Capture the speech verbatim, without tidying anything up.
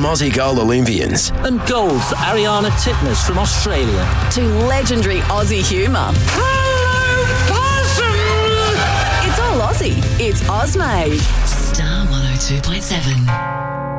Aussie goal Olympians. And gold for Ariana Titmus from Australia. To legendary Aussie humour. Hello, possum! It's all Aussie. It's Ozmade. Star one oh two point seven.